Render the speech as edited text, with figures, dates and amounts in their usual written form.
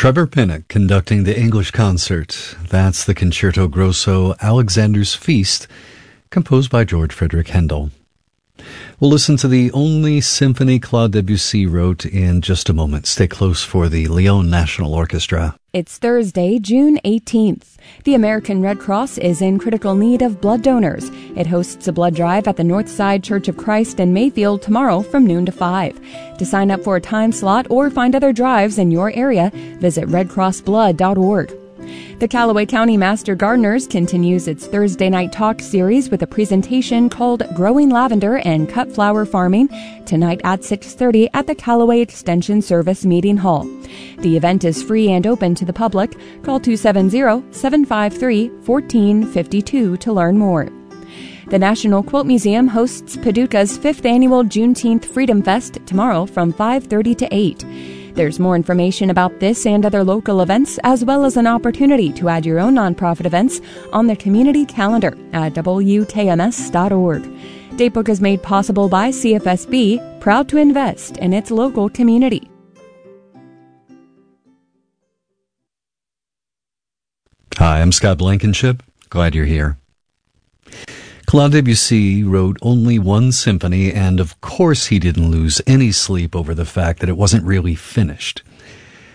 Trevor Pinnock conducting the English concert. That's the Concerto Grosso Alexander's Feast, composed by George Frederick Handel. We'll listen to the only symphony Claude Debussy wrote in just a moment. Stay close for the Lyon National Orchestra. It's Thursday, June 18th. The American Red Cross is in critical need of blood donors. It hosts a blood drive at the Northside Church of Christ in Mayfield tomorrow from noon to 5. To sign up for a time slot or find other drives in your area, visit redcrossblood.org. The Callaway County Master Gardeners continues its Thursday night talk series with a presentation called Growing Lavender and Cut Flower Farming tonight at 6:30 at the Callaway Extension Service Meeting Hall. The event is free and open to the public. Call 270-753-1452 to learn more. The National Quilt Museum hosts Paducah's 5th annual Juneteenth Freedom Fest tomorrow from 5:30 to 8. There's more information about this and other local events, as well as an opportunity to add your own nonprofit events on the community calendar at WKMS.org. Datebook is made possible by CFSB, proud to invest in its local community. Hi, I'm Scott Blankenship. Glad you're here. Claude Debussy wrote only one symphony, and of course he didn't lose any sleep over the fact that it wasn't really finished.